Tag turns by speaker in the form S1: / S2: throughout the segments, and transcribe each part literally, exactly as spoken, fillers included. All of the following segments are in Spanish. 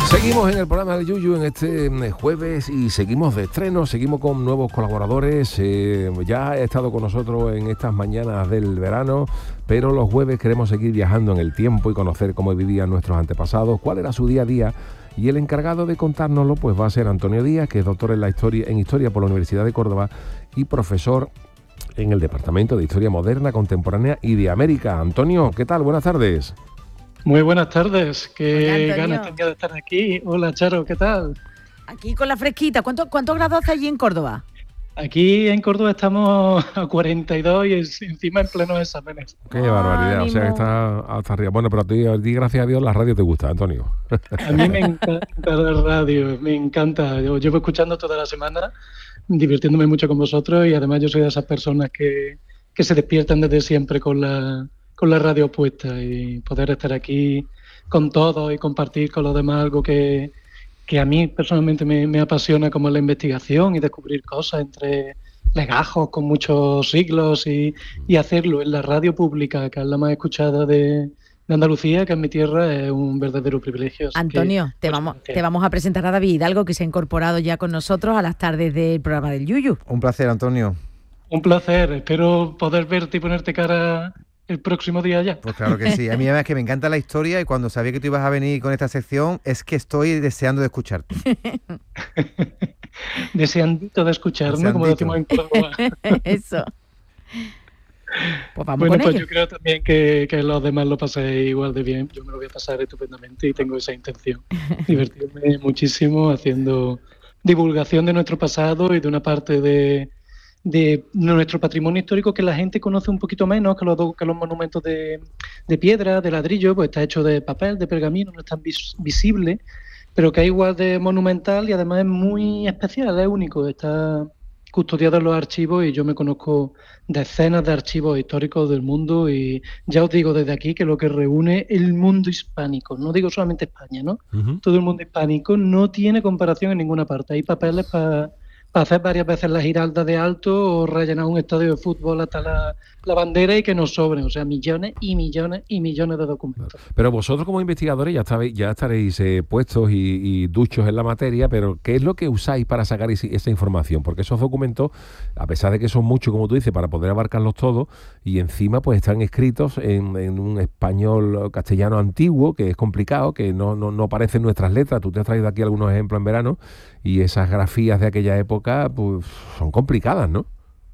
S1: Seguimos en el programa de Yuyu en este jueves y seguimos de estreno, seguimos con nuevos colaboradores. Eh, ya ha estado con nosotros en estas mañanas del verano, pero los jueves queremos seguir viajando en el tiempo y conocer cómo vivían nuestros antepasados, cuál era su día a día. Y el encargado de contárnoslo pues va a ser Antonio Díaz, que es doctor en, la historia, en Historia por la Universidad de Córdoba y profesor en el Departamento de Historia Moderna, Contemporánea y de América. Antonio, ¿qué tal? Buenas tardes.
S2: Muy buenas tardes, qué
S3: Hola,
S2: ganas tenía de estar aquí. Hola, Charo, ¿qué tal?
S3: Aquí con la fresquita. ¿Cuánto, ¿Cuántos grados hace allí en Córdoba?
S2: Aquí en Córdoba estamos a cuarenta y dos y es, encima en plenos exámenes.
S1: Qué barbaridad, o sea que está hasta arriba. Bueno, pero a ti, a ti, gracias a Dios, la radio te gusta, Antonio.
S2: A mí me encanta la radio, me encanta. Yo llevo escuchando toda la semana, divirtiéndome mucho con vosotros y además yo soy de esas personas que, que se despiertan desde siempre con la... con la radio puesta y poder estar aquí con todos y compartir con los demás algo que, que a mí personalmente me, me apasiona, como la investigación y descubrir cosas entre legajos con muchos siglos y, y hacerlo en la radio pública, que es la más escuchada de, de Andalucía, que es mi tierra, es un verdadero privilegio.
S3: Antonio,
S2: que,
S3: te,
S2: pues,
S3: vamos, te vamos a presentar a David Hidalgo, que se ha incorporado ya con nosotros a las tardes del programa del Yuyu.
S4: Un placer, Antonio.
S2: Un placer, espero poder verte y ponerte cara el próximo día ya.
S4: Pues claro que sí. A mí además que me encanta la historia y cuando sabía que tú ibas a venir con esta sección es que estoy deseando de escucharte.
S2: Deseandito de escucharme,
S4: Deseandito.
S2: como decimos en Córdoba.
S3: Eso. Pues vamos
S2: bueno,
S3: con
S2: pues
S3: ello.
S2: yo creo también que, que los demás lo paséis igual de bien. Yo me lo voy a pasar estupendamente y tengo esa intención. Divertirme muchísimo haciendo divulgación de nuestro pasado y de una parte de... de nuestro patrimonio histórico que la gente conoce un poquito menos, que los, que los monumentos de, de piedra, de ladrillo, pues está hecho de papel, de pergamino, no es tan vis, visible, pero que es igual de monumental y además es muy especial, es único, está custodiado en los archivos y yo me conozco decenas de archivos históricos del mundo y ya os digo desde aquí que lo que reúne el mundo hispánico, no digo solamente España, ¿no? Uh-huh. Todo el mundo hispánico no tiene comparación en ninguna parte, hay papeles para... para hacer varias veces la giralda de alto o rellenar un estadio de fútbol hasta la, la bandera y que nos sobren, o sea, millones y millones y millones de documentos.
S1: Pero vosotros como investigadores ya, estabais, ya estaréis eh, puestos y, y duchos en la materia, pero ¿qué es lo que usáis para sacar ese, esa información? Porque esos documentos, a pesar de que son muchos, como tú dices, para poder abarcarlos todos, y encima pues están escritos en, en un español castellano antiguo, que es complicado, que no, no, no aparecen nuestras letras. Tú te has traído aquí algunos ejemplos en verano, y esas grafías de aquella época pues son complicadas, ¿no?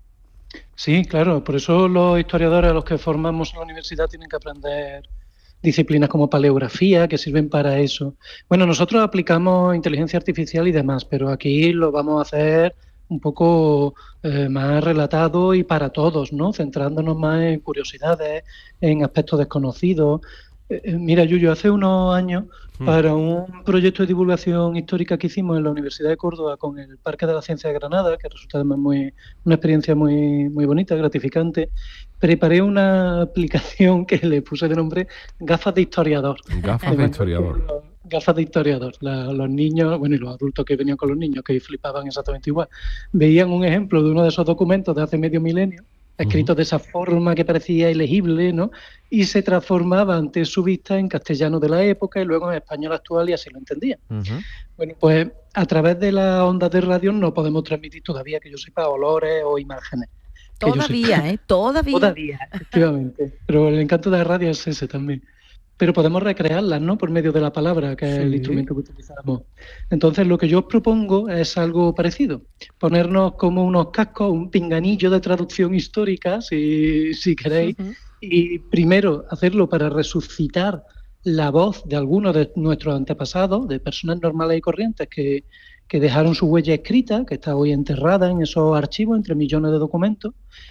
S2: Sí, claro, por eso los historiadores a los que formamos en la universidad tienen que aprender disciplinas como paleografía, que sirven para eso. Bueno, nosotros aplicamos inteligencia artificial y demás, pero aquí lo vamos a hacer un poco eh, más relatado y para todos, ¿no? Centrándonos más en curiosidades, en aspectos desconocidos. Eh, mira, Yuyu, hace unos años, para un proyecto de divulgación histórica que hicimos en la Universidad de Córdoba con el Parque de la Ciencia de Granada, que resulta además muy, una experiencia muy, muy bonita, gratificante, preparé una aplicación que le puse de nombre Gafas de Historiador.
S1: Gafas de Historiador.
S2: Gafas de historiador. La, los niños, bueno, y los adultos que venían con los niños, que flipaban exactamente igual, veían un ejemplo de uno de esos documentos de hace medio milenio, escrito uh-huh. de esa forma que parecía ilegible, ¿no? Y se transformaba ante su vista en castellano de la época y luego en español actual y así lo entendían. Uh-huh. Bueno, pues a través de las ondas de radio no podemos transmitir todavía, que yo sepa, olores o imágenes.
S3: Todavía, ¿eh? Todavía.
S2: Todavía, efectivamente. Pero el encanto de la radio es ese también. Pero podemos recrearlas, ¿no? Por medio de la palabra, que sí. es el instrumento que utilizamos. Entonces, lo que yo os propongo es algo parecido. Ponernos como unos cascos, un pinganillo de traducción histórica, si, si queréis, uh-huh. y primero hacerlo para resucitar la voz de algunos de nuestros antepasados, de personas normales y corrientes que, que dejaron su huella escrita, que está hoy enterrada en esos archivos entre millones de documentos,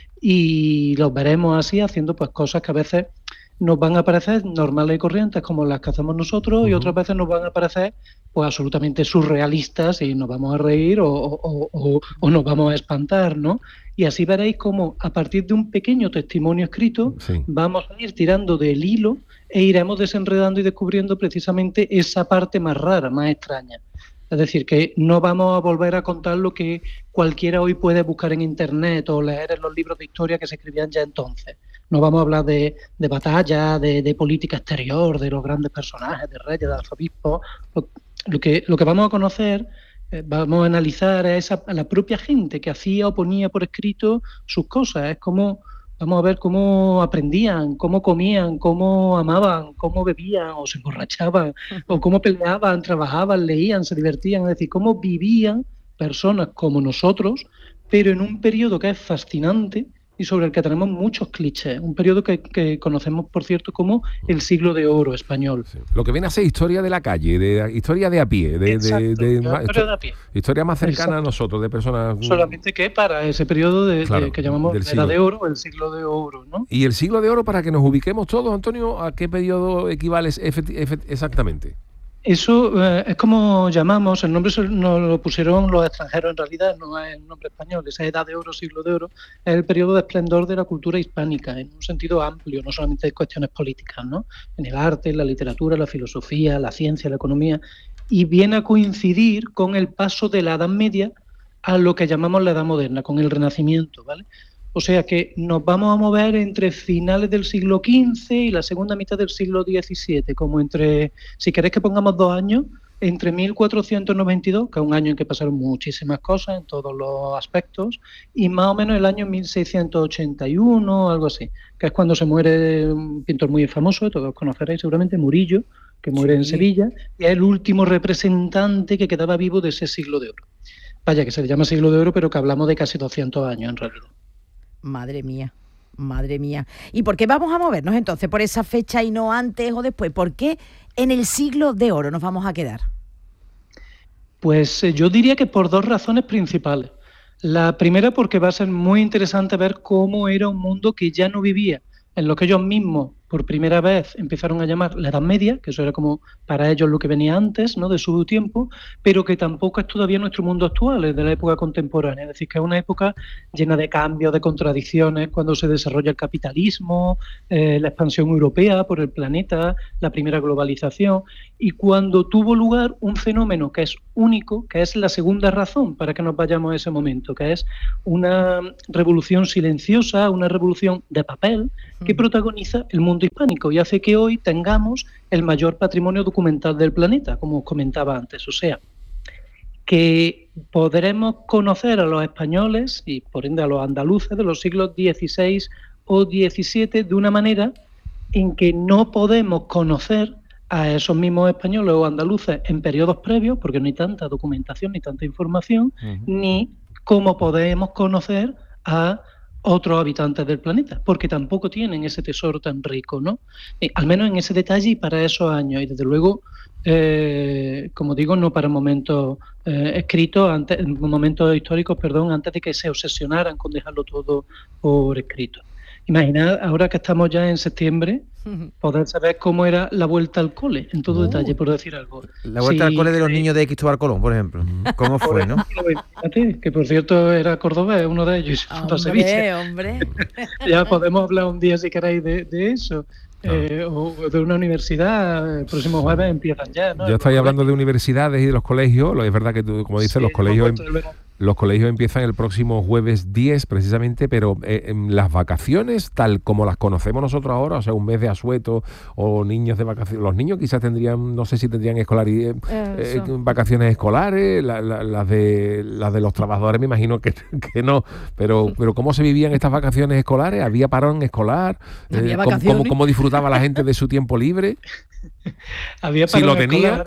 S2: y los veremos así haciendo pues cosas que a veces nos van a parecer normales y corrientes como las que hacemos nosotros uh-huh. y otras veces nos van a parecer pues absolutamente surrealistas y nos vamos a reír o, o, o, o nos vamos a espantar, ¿no? Y así veréis cómo a partir de un pequeño testimonio escrito sí. vamos a ir tirando del hilo e iremos desenredando y descubriendo precisamente esa parte más rara, más extraña. Es decir, que no vamos a volver a contar lo que cualquiera hoy puede buscar en internet o leer en los libros de historia que se escribían ya entonces. No vamos a hablar de, de batalla, de, de política exterior, de los grandes personajes, de reyes, de arzobispos. lo que, lo que vamos a conocer, eh, vamos a analizar a, esa, a la propia gente que hacía o ponía por escrito sus cosas. Es como, vamos a ver cómo aprendían, cómo comían, cómo amaban, cómo bebían o se emborrachaban, o cómo peleaban, trabajaban, leían, se divertían. Es decir, cómo vivían personas como nosotros, pero en un periodo que es fascinante y sobre el que tenemos muchos clichés. Un periodo que, que conocemos, por cierto, como el siglo de oro español.
S1: Sí. Lo que viene a ser historia de la calle, de historia de a pie, de,
S2: Exacto,
S1: de, de,
S2: historia
S1: de,
S2: de a pie.
S1: Historia más cercana
S2: Exacto.
S1: a nosotros, de personas...
S2: Solamente que para ese periodo de,
S1: Claro,
S2: de, que llamamos
S1: del
S2: la
S1: siglo.
S2: Edad de Oro, el siglo de oro, ¿no?
S1: Y el siglo de oro, para que nos ubiquemos todos, Antonio, ¿a qué periodo equivale efecti- efect- exactamente?
S2: Eso eh, es como llamamos, el nombre se- nos lo pusieron los extranjeros en realidad, no es el nombre español, esa Edad de Oro, siglo de oro, es el periodo de esplendor de la cultura hispánica, en un sentido amplio, no solamente de cuestiones políticas, ¿no? En el arte, en la literatura, la filosofía, la ciencia, la economía, y viene a coincidir con el paso de la Edad Media a lo que llamamos la Edad Moderna, con el Renacimiento, ¿vale? O sea que nos vamos a mover entre finales del siglo quince y la segunda mitad del siglo diecisiete, como entre, si queréis que pongamos dos años, entre mil cuatrocientos noventa y dos, que es un año en que pasaron muchísimas cosas en todos los aspectos, y más o menos el año mil seiscientos ochenta y uno, algo así, que es cuando se muere un pintor muy famoso, todos conoceréis seguramente, Murillo, que muere
S3: Sí.
S2: en Sevilla, y es el último representante que quedaba vivo de ese siglo de oro. Vaya, que se le llama siglo de oro, pero que hablamos de casi doscientos años en realidad.
S3: Madre mía, madre mía. ¿Y por qué vamos a movernos entonces por esa fecha y no antes o después? ¿Por qué en el siglo de oro nos vamos a quedar?
S2: Pues eh, yo diría que por dos razones principales. La primera porque va a ser muy interesante ver cómo era un mundo que ya no vivía en lo que ellos mismos por primera vez empezaron a llamar la Edad Media, que eso era como para ellos lo que venía antes, ¿no?, de su tiempo, pero que tampoco es todavía nuestro mundo actual, es de la época contemporánea. Es decir, que es una época llena de cambios, de contradicciones, cuando se desarrolla el capitalismo, eh, la expansión europea por el planeta, la primera globalización, y cuando tuvo lugar un fenómeno que es único, que es la segunda razón para que nos vayamos a ese momento, que es una revolución silenciosa, una revolución de papel, que protagoniza el mundo hispánico y hace que hoy tengamos el mayor patrimonio documental del planeta, como os comentaba antes. O sea, que podremos conocer a los españoles y por ende a los andaluces de los siglos dieciséis o diecisiete de una manera en que no podemos conocer a esos mismos españoles o andaluces en periodos previos, porque no hay tanta documentación ni tanta información, uh-huh. ni cómo podemos conocer a otros habitantes del planeta, porque tampoco tienen ese tesoro tan rico, ¿no? Eh, al menos en ese detalle y para esos años, y desde luego, eh, como digo, no para momentos eh, escritos, antes, momentos históricos, perdón, antes de que se obsesionaran con dejarlo todo por escrito. Imaginad, ahora que estamos ya en septiembre, poder saber cómo era la vuelta al cole, en todo uh, detalle, por decir algo.
S4: La vuelta sí, al cole de los niños de Cristóbal Colón, por ejemplo. ¿Cómo fue, no?
S2: Fíjate, que por cierto era cordobés, uno de ellos.
S3: Hombre, Sevilla. hombre.
S2: Ya podemos hablar un día, si queréis, de, de eso. Eh, o de una universidad, el próximo jueves empiezan ya, ¿no?
S1: Yo estoy hablando de universidades y de los colegios, es verdad que tú, como dices, sí, los colegios em, los colegios empiezan el próximo jueves diez precisamente, pero eh, en las vacaciones, tal como las conocemos nosotros ahora, o sea, un mes de asueto o niños de vacaciones, los niños quizás tendrían, no sé si tendrían escolar, eh, eh, vacaciones escolares, las la, la de las de los trabajadores me imagino que, que no, pero pero ¿cómo se vivían estas vacaciones escolares? ¿Había parón escolar?
S3: ¿Había
S1: eh,
S3: vacaciones?
S1: ¿cómo, cómo disfrutaba la gente de su tiempo libre?
S2: Había
S1: si lo tenía.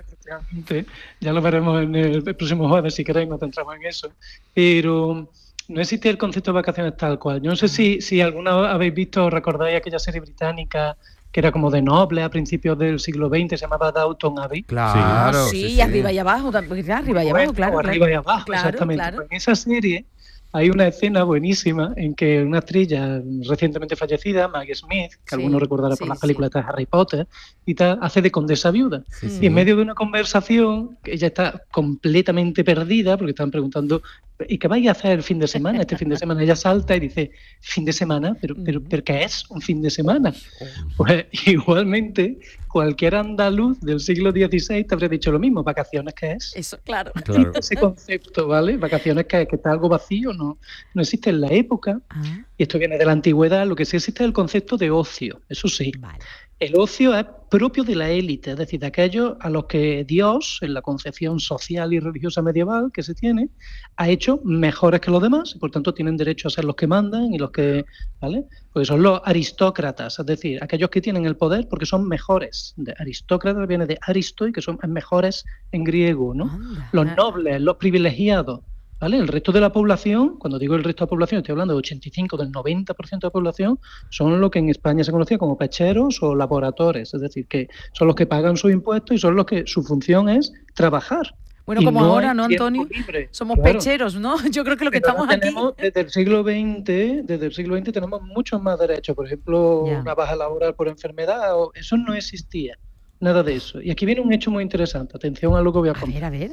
S2: Ya lo veremos en el, el próximo jueves, si queréis, nos centramos en eso. Pero no existía el concepto de vacaciones tal cual. Yo no sé si, si alguna habéis visto o recordáis aquella serie británica que era como de noble a principios del siglo veinte, se llamaba Downton Abbey.
S4: Claro.
S3: Sí, sí, sí. arriba y abajo, arriba y abajo, claro.
S2: Arriba y abajo,
S3: claro,
S2: exactamente.
S3: Claro.
S2: Pues en esa serie hay una escena buenísima en que una actriz ya recientemente fallecida, Maggie Smith, que sí, algunos recordará sí, por las películas sí. de Harry Potter, y tal, hace de condesa viuda. Sí, y sí. en medio de una conversación, ella está completamente perdida, porque están preguntando, ¿y qué vais a hacer el fin de semana? Este fin de semana ella salta y dice, ¿fin de semana? ¿Pero, pero, pero qué es un fin de semana? Pues igualmente, cualquier andaluz del siglo dieciséis te habría dicho lo mismo, ¿vacaciones qué es?
S3: Eso, claro.
S1: claro.
S2: Ese concepto, ¿vale? Vacaciones que, que está algo vacío, no, no existe en la época, ah. y esto viene de la antigüedad, lo que sí existe es el concepto de ocio, eso sí.
S3: Vale.
S2: El ocio es propio de la élite, es decir, de aquellos a los que Dios, en la concepción social y religiosa medieval que se tiene, ha hecho mejores que los demás y por tanto tienen derecho a ser los que mandan y los que, ¿vale? Pues son los aristócratas, es decir, aquellos que tienen el poder porque son mejores. De aristócrata viene de aristo y que son mejores en griego, ¿no?
S3: Anda.
S2: Los nobles, los privilegiados. ¿Vale? El resto de la población, cuando digo el resto de la población, estoy hablando de ochenta y cinco, del noventa por ciento de la población, son lo que en España se conocía como pecheros o laboradores, es decir, que son los que pagan sus impuestos y son los que su función es trabajar.
S3: Bueno,
S2: Y
S3: como
S2: no
S3: ahora,
S2: hay
S3: ¿no,
S2: tiempo
S3: Antonio?
S2: libre.
S3: Somos
S2: Claro.
S3: pecheros, ¿no? Yo creo que lo que
S2: Pero
S3: estamos
S2: ahora
S3: aquí...
S2: tenemos, desde el siglo veinte, desde el siglo veinte tenemos muchos más derechos. Por ejemplo,
S3: Ya.
S2: una baja laboral por enfermedad, o, eso no existía, nada de eso. Y aquí viene un hecho muy interesante. Atención a lo que voy a
S3: A
S2: contar.
S3: ver, a ver.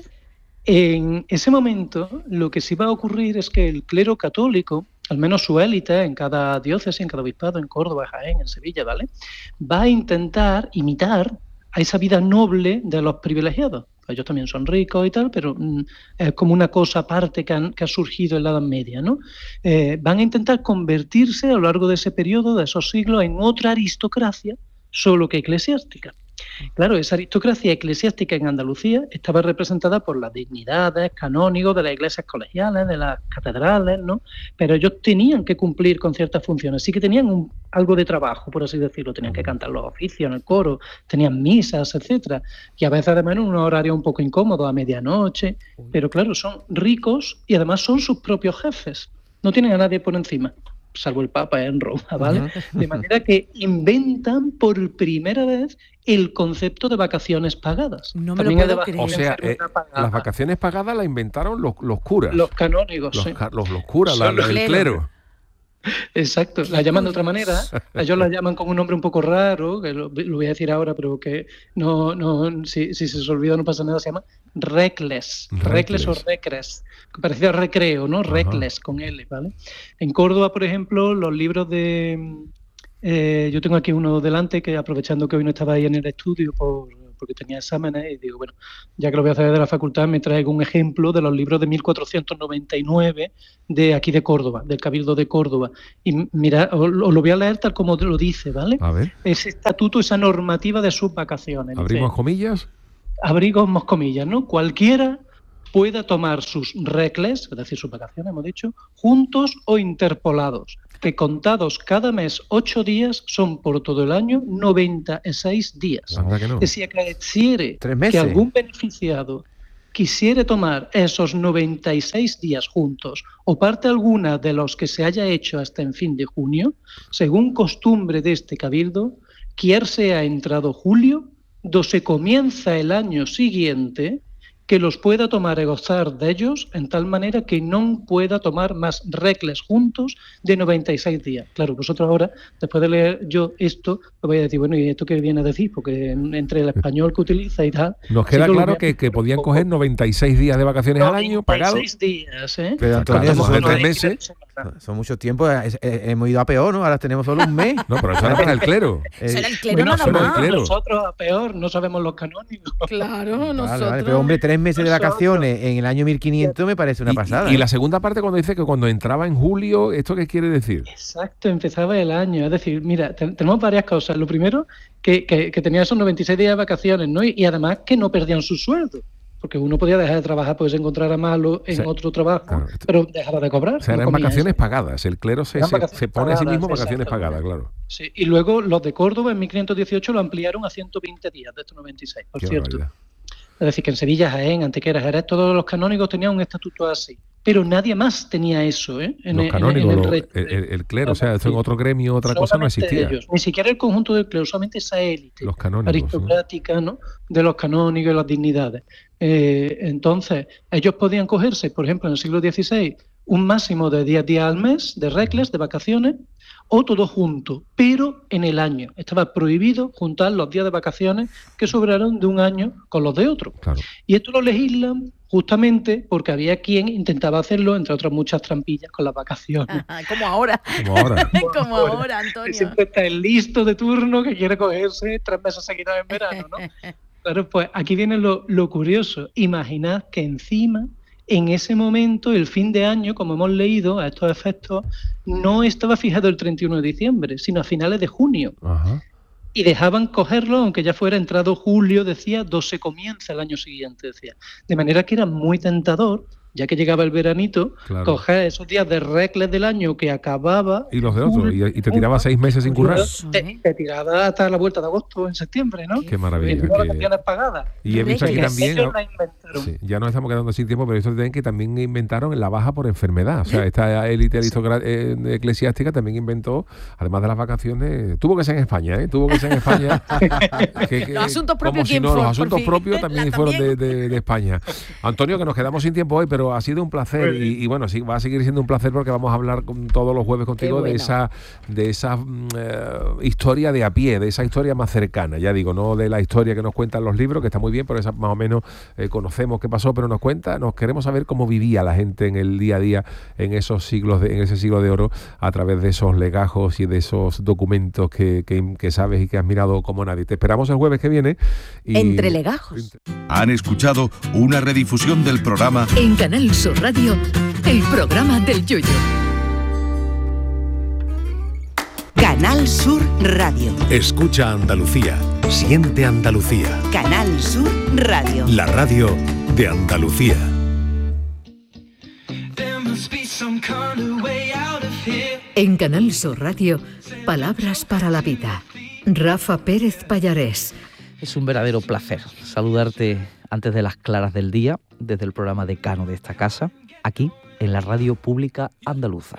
S2: En ese momento, lo que sí va a ocurrir es que el clero católico, al menos su élite, en cada diócesis, en cada obispado, en Córdoba, Jaén, en Sevilla, ¿vale?, va a intentar imitar a esa vida noble de los privilegiados. Ellos también son ricos y tal, pero mm, es como una cosa aparte que, han- que ha surgido en la Edad Media, ¿no? Eh, van a intentar convertirse a lo largo de ese periodo, de esos siglos, en otra aristocracia, solo que eclesiástica. Claro, esa aristocracia eclesiástica en Andalucía estaba representada por las dignidades, canónigos de las iglesias colegiales, de las catedrales, ¿no? Pero ellos tenían que cumplir con ciertas funciones, sí que tenían un- algo de trabajo, por así decirlo, tenían que cantar los oficios en el coro, tenían misas, etcétera, y a veces además en un horario un poco incómodo, a medianoche, pero claro, son ricos y además son sus propios jefes, no tienen a nadie por encima, salvo el Papa en Roma, ¿vale? De manera que inventan por primera vez el concepto de vacaciones pagadas.
S3: No me lo
S2: También es de
S3: puedo creer.
S1: O
S2: vacaciones
S1: sea, eh,
S2: enfermedad pagada.
S1: las vacaciones pagadas las inventaron los, los curas.
S2: Los canónigos,
S1: los,
S2: sí.
S1: ca- los, los curas, la-
S2: Son
S1: la-
S3: los
S1: el
S3: cleros.
S1: clero.
S2: Exacto, la llaman de otra manera. Ellos la llaman con un nombre un poco raro, que lo, lo voy a decir ahora, pero que no, no, si, si se os olvida no pasa nada, se llama recles, recles o
S1: Recles.
S2: recres, que parecido a recreo, ¿no?
S1: Ajá.
S2: Recles con L, ¿vale? En Córdoba, por ejemplo, los libros de... eh, yo tengo aquí uno delante que aprovechando que hoy no estaba ahí en el estudio por, porque tenía exámenes y digo, bueno, ya que lo voy a hacer de la facultad, me traigo un ejemplo de los libros de mil cuatrocientos noventa y nueve de aquí de Córdoba, del Cabildo de Córdoba. Y mira, os lo os lo voy a leer tal como lo dice, ¿vale?
S1: A ver,
S2: Ese estatuto, esa normativa de sus vacaciones. Dice,
S1: abrimos comillas.
S2: abrimos comillas, ¿no? Cualquiera pueda tomar sus recles, es decir, sus vacaciones, hemos dicho, juntos o interpolados, que contados cada mes ocho días son por todo el año noventa y seis días.
S1: Anda que no.
S2: Que si acaeciere
S4: Tres meses.
S2: que algún beneficiado quisiere tomar esos noventa y seis días juntos o parte alguna de los que se haya hecho hasta en fin de junio, según costumbre de este cabildo, quier sea entrado julio, do se comienza el año siguiente, que los pueda tomar y gozar de ellos en tal manera que no pueda tomar más recles juntos de noventa y seis días. Claro, vosotros ahora, después de leer yo esto, me voy a decir, bueno, ¿y esto qué viene a decir? Porque en- entre el español que utiliza y tal...
S1: Nos
S2: sí
S1: queda
S2: que lo
S1: claro
S2: voy a-
S1: que, que podían coger noventa y seis días de vacaciones al año pagados.
S2: noventa y seis días, ¿eh?
S4: Pero Antonio,
S1: Claro,
S4: eso
S1: más de
S4: son,
S1: tres
S2: Hay que
S1: meses.
S2: ver semana.
S4: son mucho tiempo. es- es- hemos ido a peor, ¿no? Ahora tenemos solo un mes.
S1: No, pero eso era para el clero.
S3: Eso era
S4: Eh,
S3: el clero
S2: Bueno,
S3: nada
S1: eso era el
S3: más.
S1: clero.
S2: nosotros a peor, no sabemos los canónigos.
S3: Claro,
S4: Vale,
S3: nosotros...
S4: vale, pero hombre, tres meses de
S2: Nosotros.
S4: vacaciones en el año mil quinientos me parece una
S1: Y-
S4: pasada.
S1: Y,
S4: ¿eh?
S1: la segunda parte cuando dice que cuando entraba en julio, ¿esto qué quiere decir?
S2: Exacto, empezaba el año. Es decir, mira, te- tenemos varias cosas. Lo primero, que, que, que tenía esos noventa y seis días de vacaciones, ¿no? Y, y además que no perdían su sueldo. Porque uno podía dejar de trabajar, pues se encontrara malo en
S1: O sea,
S2: otro trabajo,
S1: claro, esto-
S2: pero dejaba de cobrar.
S1: O sea,
S2: no
S1: eran
S2: comía
S1: vacaciones
S2: eso.
S1: pagadas. El clero se,
S2: Eran
S1: se,
S2: vacaciones
S1: se pone a sí mismo
S2: pagadas,
S1: vacaciones
S2: exacto.
S1: pagadas, claro.
S2: Sí, y luego los de Córdoba en mil quinientos dieciocho lo ampliaron a ciento veinte días de estos noventa y seis, por
S1: Qué
S2: cierto.
S1: barbaridad.
S2: Es decir, que en Sevilla, Jaén, Antequera, Jerez, todos los canónigos tenían un estatuto así. Pero nadie más tenía eso, ¿eh? En,
S1: Los
S2: en-
S1: canónigos,
S2: en el
S1: los-
S2: resto
S1: el,
S2: de-
S1: el- el clero, o sea, esto en otro gremio, otra cosa no
S2: solamente
S1: existía.
S2: ellos, ni siquiera el conjunto del clero, solamente esa élite
S1: Los canónigos, ¿no?
S2: aristocrática, ¿no? De los canónigos y las dignidades. Eh, entonces, ellos podían cogerse, por ejemplo, en el siglo dieciséis, un máximo de diez días al mes de recles, de vacaciones, o todo junto, pero en el año. Estaba prohibido juntar los días de vacaciones que sobraron de un año con los de otro.
S1: Claro.
S2: Y esto lo legislan justamente porque había quien intentaba hacerlo, entre otras muchas trampillas, con las vacaciones.
S3: Como ahora,
S1: Como ahora.
S3: como ahora, Antonio.
S2: Siempre está el listo de turno que quiere cogerse tres meses seguidos en verano, ¿no? Claro, pues aquí viene lo, lo curioso. Imaginad que encima, en ese momento, el fin de año, como hemos leído a estos efectos, no estaba fijado el treinta y uno de diciembre, sino a finales de junio.
S1: Ajá.
S2: y dejaban cogerlo, aunque ya fuera entrado julio, decía, do se comienza el año siguiente, decía. De manera que era muy tentador, ya que llegaba el veranito, claro, coger esos días de recles del año que acababa...
S1: Y los de otro, y, y te tiraba seis meses sin currar.
S2: Te, te tiraba hasta la vuelta de agosto, en septiembre, ¿no?
S1: Qué maravilla.
S2: Y
S1: que...
S2: vacaciones pagadas.
S1: Y he visto aquí también... ¿no? Sí, ya nos estamos quedando sin tiempo, pero esto también que también inventaron la baja por enfermedad. O sea, esta élite eh, eclesiástica también inventó, además de las vacaciones, tuvo que ser en España, ¿eh? Tuvo que ser en España. que, que,
S3: los asuntos propios,
S1: si no,
S3: fue,
S1: los asuntos
S3: fin,
S1: propios también fueron
S3: también.
S1: De, de, de España. Antonio, que nos quedamos sin tiempo hoy, pero ha sido un placer y, y bueno, sí, va a seguir siendo un placer porque vamos a hablar con, todos los jueves contigo bueno. de esa de esa uh, historia de a pie, de esa historia más cercana, ya digo, no de la historia que nos cuentan los libros, que está muy bien, pero esa más o menos eh, conocemos qué pasó, pero nos cuenta, nos queremos saber cómo vivía la gente en el día a día en esos siglos, de, en ese siglo de oro, a través de esos legajos y de esos documentos que, que, que sabes y que has mirado como nadie. Te esperamos el jueves que viene. Y...
S3: Entre legajos.
S5: Han escuchado una redifusión del programa
S6: en Canal Sur Radio, el programa del Yoyo.
S7: Canal Sur Radio.
S8: Escucha Andalucía. Siente Andalucía.
S7: Canal Sur Radio.
S8: La radio de Andalucía.
S6: En Canal Sur Radio, Palabras para la Vida. Rafa Pérez Pallarés.
S9: Es un verdadero placer saludarte antes de las claras del día, desde el programa decano de esta casa, aquí en la radio pública andaluza.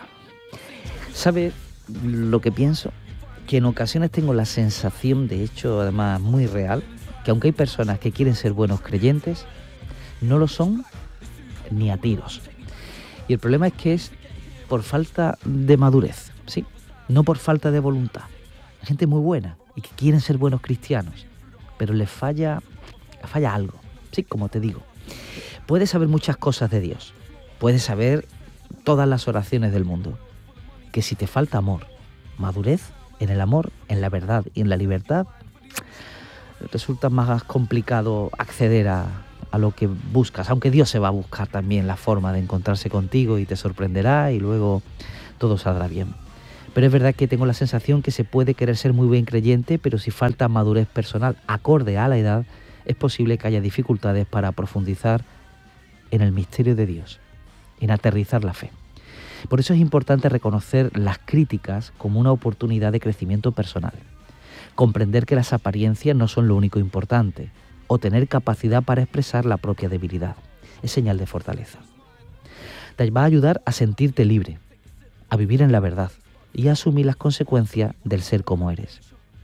S9: ¿Sabes lo que pienso? Que en ocasiones tengo la sensación, de hecho además muy real, que aunque hay personas que quieren ser buenos creyentes, no lo son ni a tiros. Y el problema es que es por falta de madurez, ¿sí? No por falta de voluntad. Hay gente muy buena y que quieren ser buenos cristianos, pero les falla, falla algo, sí, como te digo. Puedes saber muchas cosas de Dios, puedes saber todas las oraciones del mundo, que si te falta amor, madurez en el amor, en la verdad y en la libertad, resulta más complicado acceder a, a lo que buscas, aunque Dios se va a buscar también la forma de encontrarse contigo y te sorprenderá y luego todo saldrá bien. Pero es verdad que tengo la sensación que se puede querer ser muy bien creyente, pero si falta madurez personal acorde a la edad, es posible que haya dificultades para profundizar en el misterio de Dios, en aterrizar la fe. Por eso es importante reconocer las críticas como una oportunidad de crecimiento personal, comprender que las apariencias no son lo único importante, o tener capacidad para expresar la propia debilidad. Es señal de fortaleza. Te va a ayudar a sentirte libre, a vivir en la verdad y a asumir las consecuencias del ser como eres.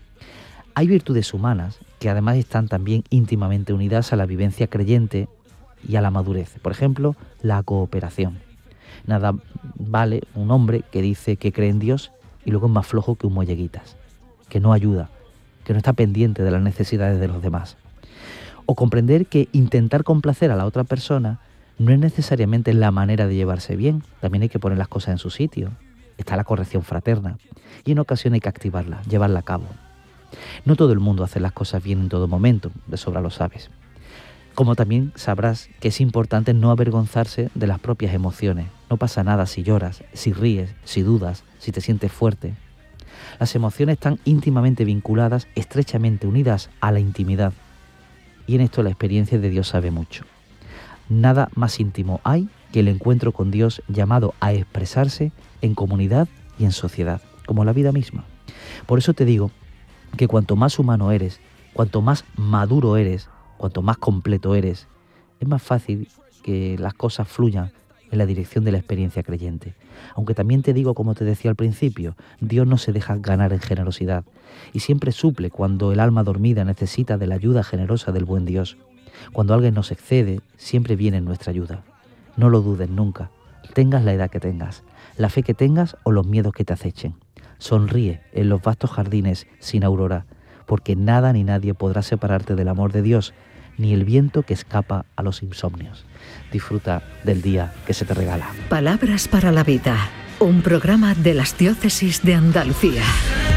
S9: Hay virtudes humanas que además están también íntimamente unidas a la vivencia creyente y a la madurez. Por ejemplo, la cooperación. Nada vale un hombre que dice que cree en Dios y luego es más flojo que un muelleguitas, que no ayuda, que no está pendiente de las necesidades de los demás. O comprender que intentar complacer a la otra persona no es necesariamente la manera de llevarse bien, también hay que poner las cosas en su sitio. Está la corrección fraterna y en ocasiones hay que activarla, llevarla a cabo. No todo el mundo hace las cosas bien en todo momento, de sobra lo sabes. Como también sabrás que es importante no avergonzarse de las propias emociones. No pasa nada si lloras, si ríes, si dudas, si te sientes fuerte. Las emociones están íntimamente vinculadas, estrechamente unidas a la intimidad. Y en esto la experiencia de Dios sabe mucho. Nada más íntimo hay que el encuentro con Dios llamado a expresarse en comunidad y en sociedad, como la vida misma. Por eso te digo que cuanto más humano eres, cuanto más maduro eres, cuanto más completo eres, es más fácil que las cosas fluyan en la dirección de la experiencia creyente. Aunque también te digo, como te decía al principio, Dios no se deja ganar en generosidad y siempre suple cuando el alma dormida necesita de la ayuda generosa del buen Dios. Cuando alguien nos excede, siempre viene en nuestra ayuda. No lo dudes nunca, tengas la edad que tengas, la fe que tengas o los miedos que te acechen. Sonríe en los vastos jardines sin aurora, porque nada ni nadie podrá separarte del amor de Dios, ni el viento que escapa a los insomnios. Disfruta del día que se te regala.
S6: Palabras para la Vida, un programa de las diócesis de Andalucía.